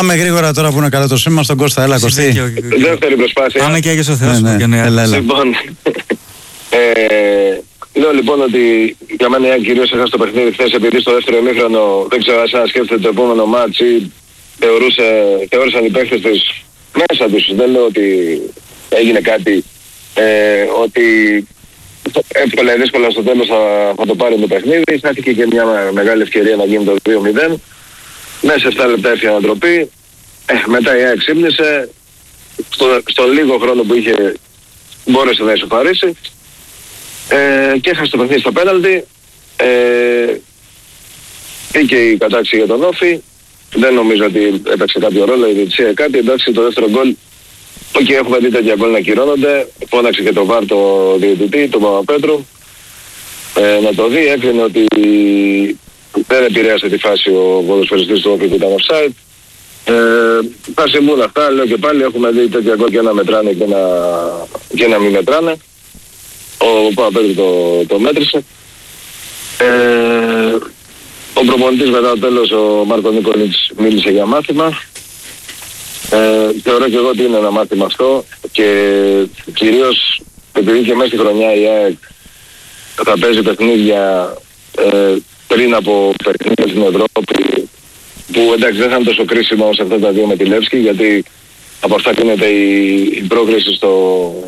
Πάμε γρήγορα τώρα που είναι καλό το σήμα στον Κώστα. Έλα, Κωστή. Δεύτερη προσπάθεια. Πάμε και Άγιος ο Θεός. Λοιπόν, λέω λοιπόν ότι για μένα κυρίως έχασε το παιχνίδι χθες, επειδή στο δεύτερο ημίχρονο δεν ξέρω αν σκέφτεται το επόμενο μάτς ή θεώρησαν οι παίκτες τους μέσα τους. Δεν λέω ότι έγινε κάτι, ότι εύκολα ή δύσκολα στο τέλος θα το πάρει το παιχνίδι. Χάθηκε και μια μεγάλη ευκαιρία να γίνει το 2-0. Μέσα σε 7 λεπτά έφυγε ανατροπή. Μετά η ΑΕΚ ξύπνησε. Στο λίγο χρόνο που είχε μπόρεσε να ισοφαρίσει. Και έχασε το παιχνίδι στο πέναλτι. Είχε η κατάξη για τον Όφη. Δεν νομίζω ότι έπαιξε κάποιο ρόλο η διαιτησία κάτι. Εντάξει, το δεύτερο γκολ. Όχι, έχουμε δει τέτοια γκολ να κυρώνονται. Φώναξε και το βάρ το διαιτητή, τον Παπαπέτρου. Να το δει, έκρινε ότι δεν επηρέασε τη φάση ο ποδοσφαιριστής του Όφη που ήταν offside. Θα συμβούν αυτά, λέω και πάλι, έχουμε δει τέτοια γκολ και να μετράνε και να μην μετράνε. Ο Παπαπέτρου το μέτρησε. Ο προπονητής μετά το τέλος, ο Μάρκο Νίκολιτς, μίλησε για μάθημα. Θεωρώ και εγώ ότι είναι ένα μάθημα αυτό και κυρίως επειδή και μέσα στη χρονιά η ΑΕΚ θα παίζει παιχνίδια πριν από παιχνίδια στην Ευρώπη που εντάξει δεν θα είναι τόσο κρίσιμο σε αυτά τα δύο με τη Λεύσκη, γιατί από αυτά κρίνεται η πρόκριση στο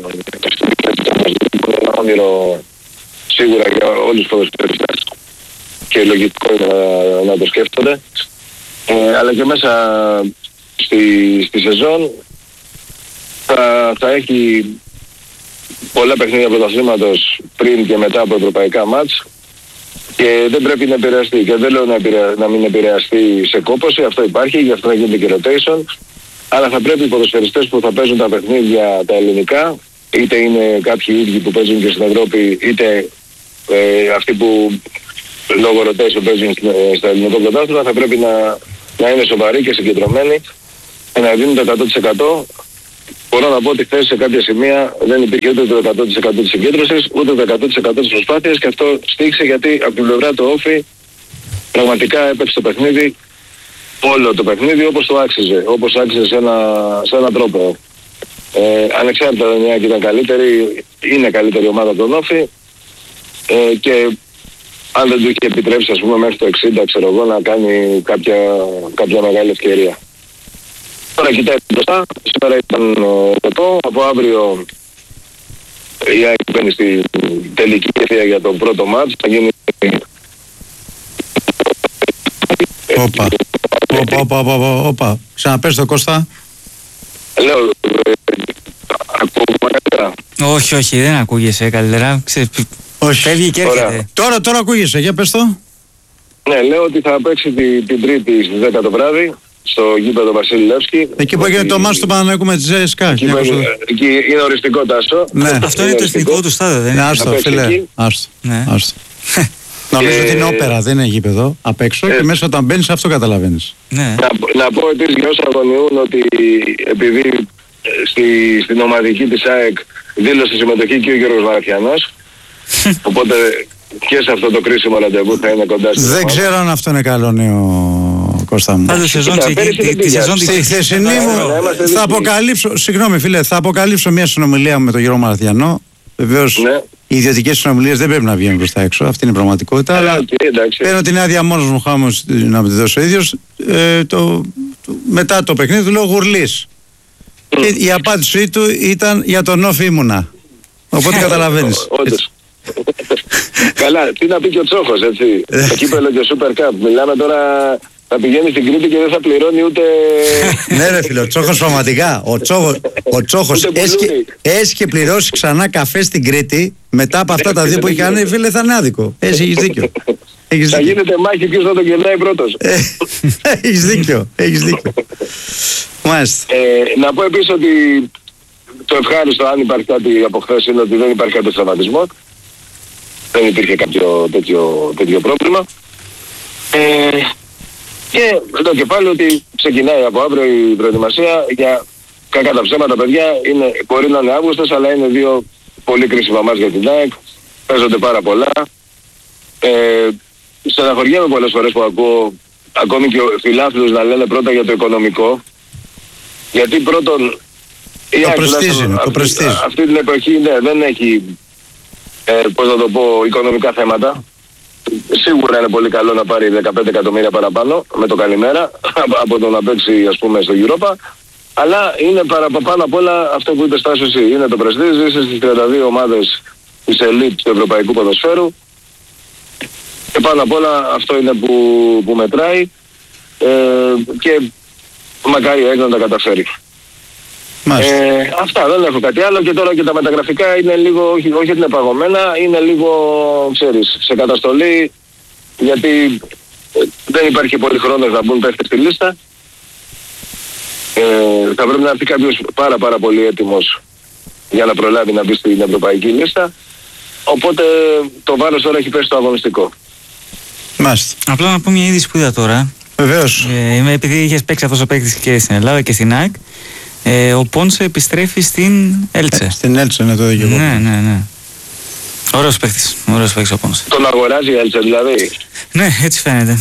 ένα όνειρο σίγουρα για όλους τους ποδοσφαιριστές και λογικό είναι να το σκέφτονται, αλλά και μέσα στη σεζόν θα έχει πολλά παιχνίδια πρωταθλήματος πριν και μετά από ευρωπαϊκά μάτς και δεν πρέπει να επηρεαστεί. Και δεν λέω να μην επηρεαστεί σε κόπωση, αυτό υπάρχει, γι' αυτό γίνεται και rotation, αλλά θα πρέπει οι ποδοσφαιριστές που θα παίζουν τα παιχνίδια τα ελληνικά, είτε είναι κάποιοι ίδιοι που παίζουν και στην Ευρώπη, είτε αυτοί που λόγω rotation παίζουν στο ελληνικό πρωτάθλημα, θα πρέπει να είναι σοβαροί και συγκεντρωμένοι και να δίνουν το 100%. Μπορώ να πω ότι χθες σε κάποια σημεία δεν υπήρχε ούτε το 100% της συγκέντρωσης, ούτε το 100% της προσπάθειας και αυτό στήξε γιατί από την πλευρά του Όφη πραγματικά έπαιξε το παιχνίδι, όλο το παιχνίδι όπως το άξιζε, όπως άξιζε σε έναν τρόπο. Ανεξάρτητα αν η ΑΕΚ ήταν καλύτερη, είναι καλύτερη ομάδα από τον Όφη και αν δεν του είχε επιτρέψει ας πούμε μέχρι το 60 ξέρω εγώ να κάνει κάποια μεγάλη ευκαιρία. Τώρα κοιτάει μπροστά, σήμερα ήταν το από αύριο η ΑΕΚ μπαίνει στη τελική ευκαιρία για το πρώτο μάτς, θα γίνει... Όπα, ξαναπες το Κώστα. Λέω, ακούγουμε καλύτερα. Όχι, δεν ακούγεσαι καλύτερα. Φεύγει και έρχεται. Τώρα ακούγεσαι, για πες το. Ναι, λέω ότι θα παίξει την Τρίτη στις 10 το βράδυ στο γήπεδο Βασίλη Λεύσκη. Εκεί που έγινε το μάτς του Παναθηναϊκού με τη ΖΕΣΚΑ. Εκεί είναι οριστικό Τάσο. Ναι. Αυτό είναι το εθνικό του στάδιο, δεν είναι? Άστο, φίλε. Άστο. Νομίζω ότι είναι όπερα, δεν είναι γήπεδο απ' έξω και μέσα όταν μπαίνεις αυτό καταλαβαίνεις. Να πω επίσης για όσους αγωνιούν ότι επειδή στην ομαδική της ΑΕΚ δήλωσε συμμετοχή και ο Γιώργος Βαραθιανός, οπότε και σε αυτό το κρίσιμο ραντεβού θα είναι κοντά στην ομάδα. Δεν ξέρω αν αυτό είναι καλό νέο, Κώστα μου. Στη χθεσινή μου θα αποκαλύψω, συγγνώμη φίλε, θα αποκαλύψω μια συνομιλία μου με τον Γιώργο Μαραθιανό. Βεβαίως οι ιδιωτικές συνομιλίες δεν πρέπει να βγαίνουν προς τα έξω, αυτή είναι η πραγματικότητα. Αλλά παίρνω την άδεια μόνος μου, χάμω να με τη δώσω ο ίδιος. Μετά το παιχνίδι του λέω γουρλής. Και η απάντησή του ήταν για τον Όφη ήμουνα. Οπότε καταλαβαίνεις. Καλά, τι να πει και ο Τσόχος, έτσι. Το κύπελλο και ο Super Cup. Μιλάμε τώρα, θα πηγαίνει στην Κρήτη και δεν θα πληρώνει ούτε... Ναι ρε φίλε, ο Τσόχος πραγματικά. Ο Τσόχος έσχε πληρώσει ξανά καφέ στην Κρήτη μετά από αυτά τα δύο που είχε κάνει, φίλε, θα είναι άδικο. Έχεις δίκιο. Θα γίνεται μάχη ποιος θα τον κερνάει πρώτος. Έχεις δίκιο. Μάλιστα. Να πω επίσης ότι το ευχάριστο, αν υπάρχει κάτι από χθες, είναι ότι δεν υπάρχει κάποιο τραυματισμό. Δεν υπήρχε κάποιο τέτοιο πρόβλημα. Και εδώ και πάλι ότι ξεκινάει από αύριο η προετοιμασία για κακά τα ψέματα, παιδιά. Μπορεί να είναι Αύγουστος, αλλά είναι δύο πολύ κρίσιμα μάτς για την ΑΕΚ. Παίζονται πάρα πολλά. Στεναχωριέμαι πολλές φορές που ακούω ακόμη και οι φιλάθλους να λένε πρώτα για το οικονομικό. Γιατί πρώτον το πρεστίζ. Αυτή την εποχή δεν έχει, πώς να το πω, οικονομικά θέματα. Σίγουρα είναι πολύ καλό να πάρει 15 εκατομμύρια παραπάνω με το καλημέρα από το να παίξει, ας πούμε, στο Europa. Αλλά είναι πάνω απ' όλα αυτό που είπες, Τάσο, εσύ. Είναι το πρεστίζ, είσαι στις 32 ομάδες της ελίτ του ευρωπαϊκού ποδοσφαίρου. Και πάνω απ' όλα αυτό είναι που μετράει. Και μακάρι ο ΑΕΚ να τα καταφέρει. Αυτά, δεν έχω κάτι άλλο. Και τώρα και τα μεταγραφικά είναι λίγο, όχι ότι είναι παγωμένα, είναι λίγο, ξέρεις, σε καταστολή, γιατί δεν υπάρχει πολύ χρόνος να μπουν παίχτες στη λίστα. Θα πρέπει να έρθει κάποιος πάρα πολύ έτοιμος για να προλάβει να μπει στην ευρωπαϊκή λίστα. Οπότε το βάρος τώρα έχει πέσει στο αγωνιστικό. Μάλιστα. Απλά να πω μια είδηση που είδα τώρα. Βεβαίως. Επειδή είχες παίξει αυτός ο παίκτης και στην Ελλάδα και στην ΑΕΚ, ο Πόνσε επιστρέφει στην Έλτσε. Στην Έλτσε, ναι, το ίδιο. Ναι. Ωραίος παίκτης ο Πόνσε. Τον αγοράζει η Έλτσε δηλαδή? Ναι, έτσι φαίνεται.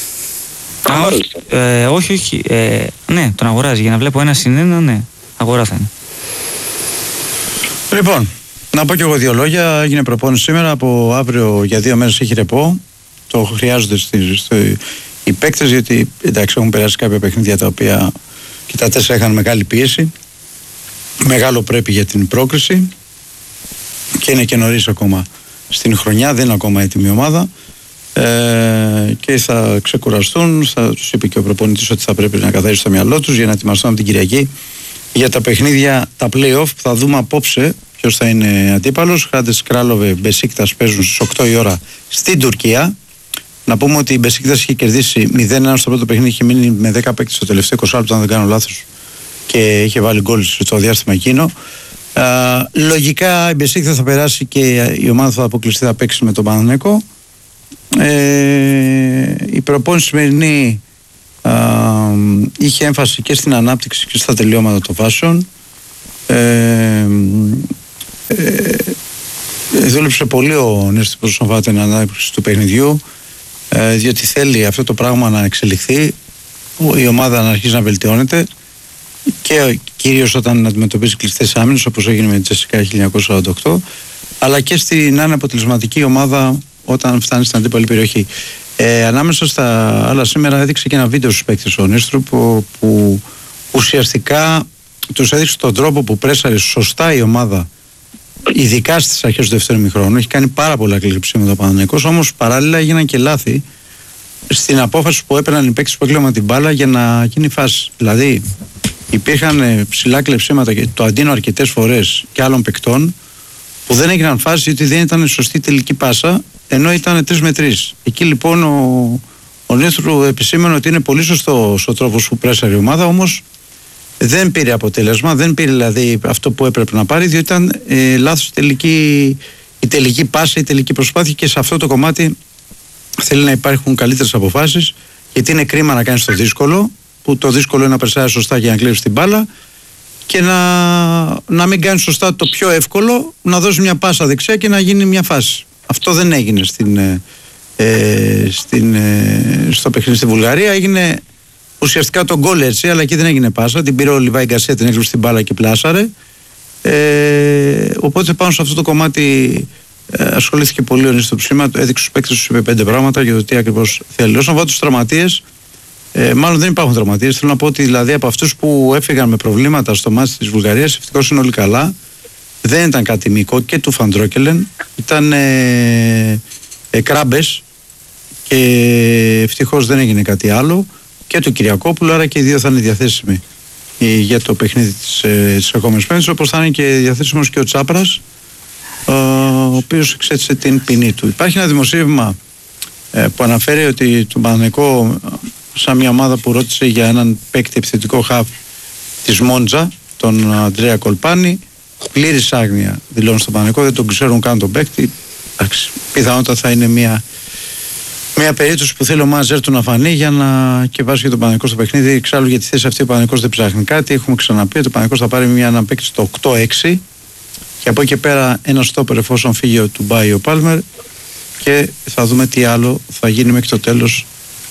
Όχι. Ναι, τον αγοράζει. Για να βλέπω 1-1, ναι. Αγορά θα είναι. Λοιπόν, να πω και εγώ δύο λόγια. Έγινε προπόνηση σήμερα. Από αύριο για 2 μέρες έχει ρεπό. Το χρειάζονται οι παίκτες, γιατί εντάξει, έχουν περάσει κάποια παιχνίδια τα οποία και τα 4 είχαν μεγάλη πίεση. Μεγάλο πρέπει για την πρόκριση. Και είναι και νωρίς ακόμα στην χρονιά. Δεν είναι ακόμα έτοιμη ομάδα. Και θα ξεκουραστούν. Θα τους είπε και ο προπονητής ότι θα πρέπει να καθαρίσουν το μυαλό τους για να ετοιμαστούν από την Κυριακή για τα παιχνίδια, τα play-off που θα δούμε απόψε ποιος θα είναι αντίπαλος. Χάντες Κράλοβε, Μπεσίκτας παίζουν στις 8 η ώρα στην Τουρκία. Να πούμε ότι η Μπεσίκτας είχε κερδίσει 0-1 στο πρώτο παιχνίδι, είχε μείνει με 10 παίκτες στο τελευταίο 20 λεπτό, αν δεν κάνω λάθος, και είχε βάλει γκολ στο διάστημα εκείνο. Λογικά η Μπεσίκτας θα περάσει και η ομάδα θα αποκλειστεί, θα παίξει με τον Παναθηναϊκό. Η προπόνηση σημερινή είχε έμφαση και στην ανάπτυξη και στα τελειώματα των φάσεων. Δούλεψε πολύ ο Νέστης Προσοφάτη την ανάπτυξη του παιχνιδιού, διότι θέλει αυτό το πράγμα να εξελιχθεί, η ομάδα να αρχίσει να βελτιώνεται και κυρίως όταν αντιμετωπίζει κλειστές άμυνες, όπως έγινε με την Τσεσικά 1948, αλλά και στην αναποτελεσματική ομάδα όταν φτάνει στην αντίπαλη περιοχή. Ανάμεσα στα άλλα, σήμερα έδειξε και ένα βίντεο στους παίκτες ο Νίστρου που ουσιαστικά τους έδειξε τον τρόπο που πρέσαρε σωστά η ομάδα, ειδικά στις αρχές του δεύτερου ημιχρόνου. Έχει κάνει πάρα πολλά κλειψίματα ο Παναθηναϊκός, όμως παράλληλα έγιναν και λάθη στην απόφαση που έπαιρναν οι παίκτες που έκλεβαν την μπάλα για να γίνει φάση. Δηλαδή υπήρχαν ψηλά κλεψίματα και το αντίνω αρκετές φορές και άλλων παικτών που δεν έγιναν φάση γιατί δεν ήταν σωστή τελική πάσα, ενώ ήταν 3 με 3. Εκεί λοιπόν ο Νίστρου επισήμενε ότι είναι πολύ σωστό ο τρόπος που πρέσαρε η ομάδα, όμως δεν πήρε αποτέλεσμα, δεν πήρε δηλαδή αυτό που έπρεπε να πάρει, διότι ήταν λάθος η τελική πάσα, η τελική προσπάθεια, και σε αυτό το κομμάτι θέλει να υπάρχουν καλύτερες αποφάσεις, γιατί είναι κρίμα να κάνεις το δύσκολο, που το δύσκολο είναι να περσάρεις σωστά και να κλείσεις την μπάλα, και να μην κάνεις σωστά το πιο εύκολο, να δώσεις μια πάσα δεξιά και να γίνει μια φάση. Αυτό δεν έγινε στο παιχνίδι στη Βουλγαρία. Έγινε ουσιαστικά το γκολ έτσι, αλλά εκεί δεν έγινε πάσα. Την πήρε ο Λιβάη Γκαρσία, την έκλειψε την μπάλα και πλάσαρε. Οπότε πάνω σε αυτό το κομμάτι ασχολήθηκε πολύ ο Νίστος Ψήμα, έδειξε στους παίκτες, τους είπε 5 πράγματα για το τι ακριβώς θέλει. Όσον αφορά τους τραυματίες, μάλλον δεν υπάρχουν τραυματίες. Θέλω να πω ότι δηλαδή από αυτούς που έφυγαν με προβλήματα στο μάτι της Βουλγαρίας, ευτυχώς είναι όλοι καλά. Δεν ήταν κάτι μυϊκό, και του Φαντρόκελεν ήταν κράμπες, και ευτυχώς δεν έγινε κάτι άλλο, και του Κυριακόπουλου, άρα και οι δύο θα είναι διαθέσιμοι για το παιχνίδι της ερχόμενης Πέμπτης, όπως θα είναι και διαθέσιμος και ο Τσάπρας, ο οποίος εξέτησε την ποινή του. Υπάρχει ένα δημοσίευμα που αναφέρει ότι το Παναθηναϊκό, σαν μια ομάδα που ρώτησε για έναν παίκτη επιθετικό χαφ της Μόντζα, τον Αντρέα Κολπάνη, πλήρης άγνοια δηλώνουν στον Παναθηναϊκό, δεν τον ξέρουν καν τον παίκτη. Πιθανότατα θα είναι μια περίπτωση που θέλει ο μάνατζερ του να φανεί για να βάζει και τον Παναθηναϊκό στο παιχνίδι. Εξάλλου για τη θέση αυτή ο Παναθηναϊκός δεν ψάχνει κάτι. Έχουμε ξαναπεί ότι ο Παναθηναϊκός θα πάρει έναν παίκτη στο 8-6, και από εκεί και πέρα ένα στόπερ εφόσον φύγει ο Τουμπάι ο Πάλμερ, και θα δούμε τι άλλο θα γίνει μέχρι το τέλος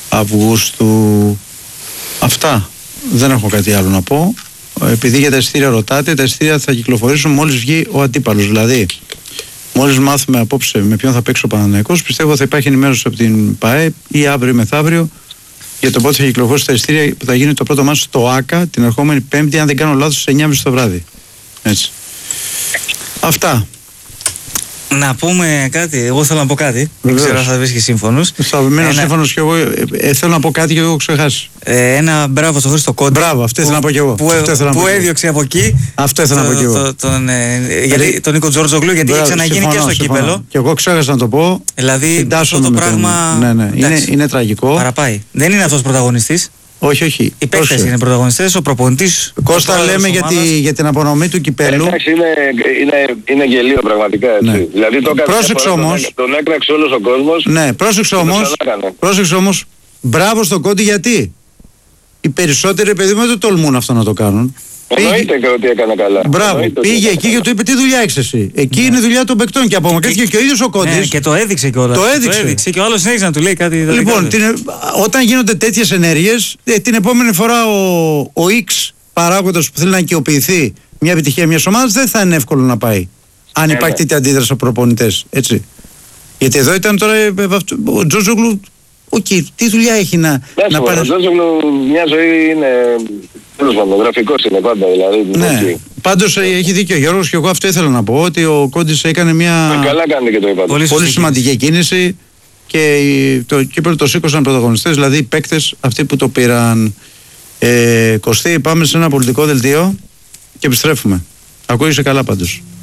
Αυγούστου. Αυτά. Δεν έχω κάτι άλλο να πω. Επειδή για τα εισιτήρια ρωτάτε, τα εισιτήρια θα κυκλοφορήσουν μόλις βγει ο αντίπαλος. Δηλαδή, μόλις μάθουμε απόψε με ποιον θα παίξει ο Παναθηναϊκός, πιστεύω θα υπάρχει ενημέρωση από την ΠΑΕ ή αύριο ή μεθαύριο για το πότε θα κυκλοφορήσει τα εισιτήρια που θα γίνει το πρώτο μάτς στο ΆΚΑ την ερχόμενη Πέμπτη, αν δεν κάνω λάθος, στις 9.30 το βράδυ. Έτσι. Αυτά. Να πούμε κάτι, εγώ θέλω να πω κάτι. Δεν ξέρω αν θα βρίσκει σύμφωνος. Θα μένω σύμφωνος και εγώ. Θέλω να πω κάτι και εγώ έχω ξεχάσει. Ένα μπράβο στο Χρήστο Κόντι. Μπράβο, αυτό ήθελα να πω και εγώ. Που έδιωξε από εκεί. Αυτό ήθελα να πω και εγώ. Τον Νίκο Τζόρτζογλου, γιατί είχε ξαναγίνει και στο κύπελο. Και εγώ ξέχασα να το πω. Δηλαδή αυτό το πράγμα. Ναι, είναι τραγικό. Παραπάει. Δεν είναι αυτός πρωταγωνιστής. Όχι. Οι παίκτες είναι πρωταγωνιστές, ο προπονητής. Κώστα, λέμε για την απονομή του κυπέλου. Εντάξει, είναι γελίο πραγματικά. Έτσι. Ναι. Δηλαδή το πρόσεξε όμως. Τον έκραξε όλος ο κόσμος. Ναι, πρόσεξε όμως. Μπράβο στον Κόντι, γιατί οι περισσότεροι παιδί μου δεν το τολμούν αυτό να το κάνουν. Εννοείται και ότι έκανε καλά. Μπράβο, πήγε εκεί και του είπε τι δουλειά έχεις εσύ. Εκεί είναι δουλειά των παικτών και απομακρύνθηκε και ο ίδιος ο Κόντις. Ναι, και το έδειξε κιόλας. Το έδειξε και ο άλλος συνέχισε να του λέει κάτι. Λοιπόν, όταν γίνονται τέτοιες ενέργειες, την επόμενη φορά ο X παράγοντας που θέλει να οικειοποιηθεί μια επιτυχία μιας ομάδας δεν θα είναι εύκολο να πάει. Αν υπάρχει τέτοια αντίδραση από προπονητές. Έτσι. Γιατί εδώ ήταν τώρα ο Τζόρτζογλου. Τι δουλειά έχει να πάρει. Ο Τζόρτζογλου μια ζωή είναι. Τέλος πάντων, γραφικός είναι πάντα δηλαδή. Ναι. Πάντως έχει δίκιο ο Γιώργος και εγώ αυτό ήθελα να πω, ότι ο Κόντις έκανε μια καλά κάνει και το είπατε. Πολύ σημαντική κίνηση και το κύπελλο το σήκωσαν πρωταγωνιστές, δηλαδή οι παίκτες αυτοί που το πήραν. Κωστή, πάμε σε ένα πολιτικό δελτίο και επιστρέφουμε. Ακούγεσαι καλά πάντως.